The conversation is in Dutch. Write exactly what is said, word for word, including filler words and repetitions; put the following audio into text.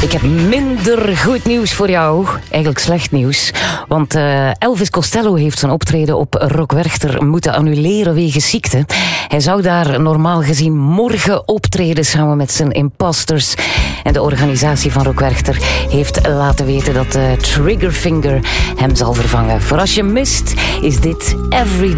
Ik heb minder goed nieuws voor jou. Eigenlijk slecht nieuws. Want uh, Elvis Costello heeft zijn optreden op Rock Werchter moeten annuleren wegens ziekte. Hij zou daar normaal gezien morgen optreden samen met zijn Imposters. En de organisatie van Rock Werchter heeft laten weten dat uh, Triggerfinger hem zal vervangen. Voor als je mist, is dit Every